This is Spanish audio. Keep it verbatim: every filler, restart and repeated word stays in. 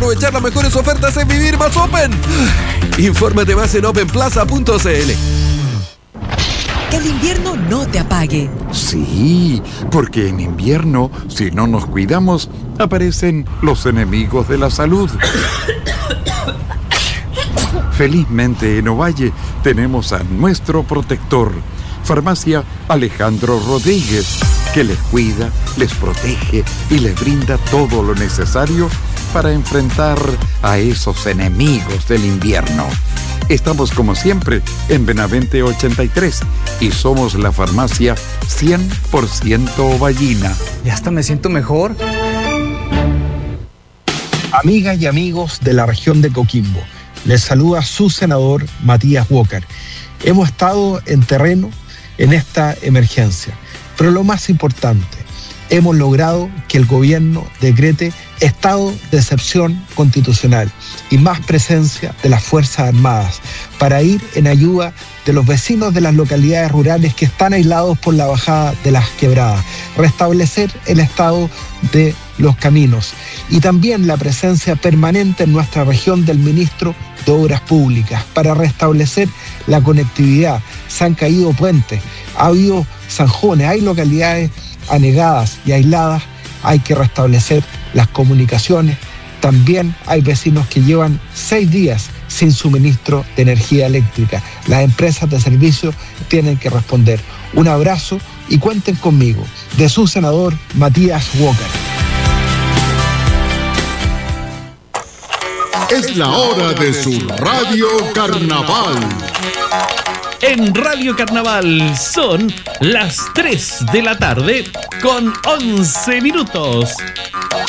aprovechar las mejores ofertas en Vivir Más Open. Infórmate más en open plaza punto c l. Que el invierno no te apague. Sí, porque en invierno, si no nos cuidamos, aparecen los enemigos de la salud. Felizmente en Ovalle tenemos a nuestro protector, Farmacia Alejandro Rodríguez, que les cuida, les protege y les brinda todo lo necesario para enfrentar a esos enemigos del invierno. Estamos como siempre en Benavente ochenta y tres y somos la farmacia cien por ciento ovallina. Ya hasta me siento mejor. Amigas y amigos de la región de Coquimbo, les saluda su senador Matías Walker. Hemos estado en terreno en esta emergencia, pero lo más importante, hemos logrado que el gobierno decrete estado de excepción constitucional y más presencia de las Fuerzas Armadas para ir en ayuda de los vecinos de las localidades rurales que están aislados por la bajada de las quebradas, restablecer el estado de los caminos y también la presencia permanente en nuestra región del ministro de Obras Públicas para restablecer la conectividad. Se han caído puentes, ha habido zanjones, hay localidades anegadas y aisladas, hay que restablecer las comunicaciones. También hay vecinos que llevan seis días sin suministro de energía eléctrica. Las empresas de servicio tienen que responder. Un abrazo y cuenten conmigo. De su senador Matías Walker. Es la hora de su Radio Carnaval. En Radio Carnaval son las tres de la tarde con once minutos.